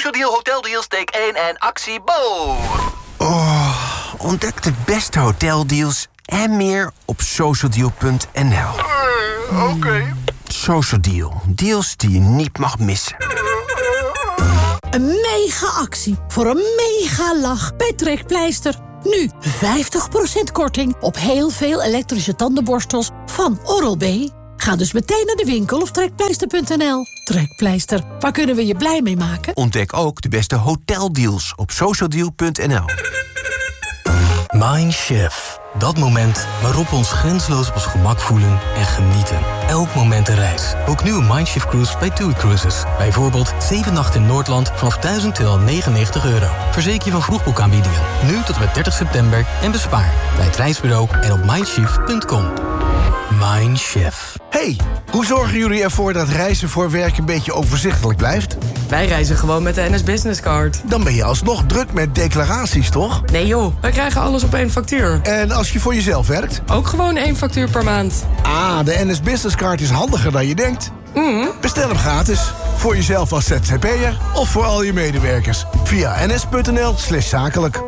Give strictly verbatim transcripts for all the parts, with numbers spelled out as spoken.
Social Deal, Hotel Deals, take één en actie Bo. Oh, ontdek de beste hoteldeals en meer op socialdeal punt n l. Uh, Oké. Okay. Social Deal. Deals die je niet mag missen. Een mega-actie voor een mega-lach bij Trekpleister. Nu vijftig procent korting op heel veel elektrische tandenborstels van Oral-B. Ga dus meteen naar de winkel of trekpleister punt n l. Trekpleister, waar kunnen we je blij mee maken? Ontdek ook de beste hoteldeals op socialdeal punt n l. Mindshift. Dat moment waarop we ons grenzeloos op ons gemak voelen en genieten. Elk moment een reis. Boek nu een Mindshift cruise bij TUI Cruises. Bijvoorbeeld zeven nachten in Noordland vanaf duizend tweehonderdnegenennegentig euro. Verzeker je van vroegboekaanbiedingen. Nu tot en met dertig september en bespaar bij het reisbureau en op mindshift punt com. Mindshift. Hey, hoe zorgen jullie ervoor dat reizen voor werk een beetje overzichtelijk blijft? Wij reizen gewoon met de N S Business Card. Dan ben je alsnog druk met declaraties, toch? Nee joh, wij krijgen alles op één factuur. En als je voor jezelf werkt? Ook gewoon één factuur per maand. Ah, de N S Business Card is handiger dan je denkt. Mm. Bestel hem gratis. Voor jezelf als Z Z P'er of voor al je medewerkers. Via ns punt n l slash zakelijk.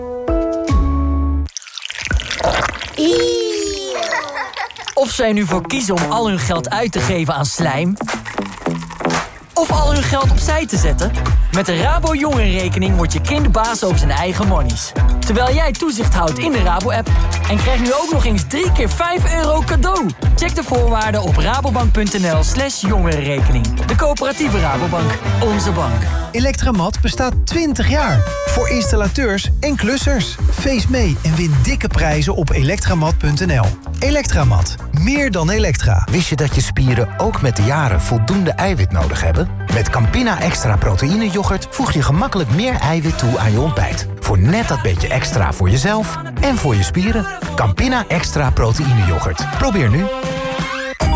Of zij nu voor kiezen om al hun geld uit te geven aan slijm, of al hun geld opzij te zetten. Met de Rabo Jongerenrekening wordt je kind baas over zijn eigen monies. Terwijl jij toezicht houdt in de Rabo-app. En krijg nu ook nog eens drie keer vijf euro cadeau. Check de voorwaarden op rabobank punt n l slash jongerenrekening. De coöperatieve Rabobank. Onze bank. Electramat bestaat twintig jaar. Voor installateurs en klussers. Feest mee en win dikke prijzen op elektramat punt n l. Electramat. Meer dan elektra. Wist je dat je spieren ook met de jaren voldoende eiwit nodig hebben? Met Campina Extra Proteïne Yoghurt voeg je gemakkelijk meer eiwit toe aan je ontbijt. Voor net dat beetje extra voor jezelf en voor je spieren. Campina Extra Proteïne Yoghurt. Probeer nu.